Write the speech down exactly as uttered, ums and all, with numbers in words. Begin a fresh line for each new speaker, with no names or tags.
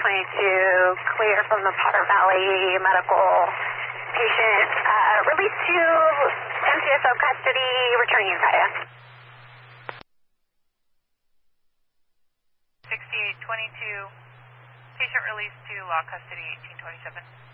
twenty-two, clear from the Potter Valley Medical patient. Uh, release to M C S O custody, returning inside you.
sixty-eight twenty-two, patient released to law custody, eighteen twenty-seven.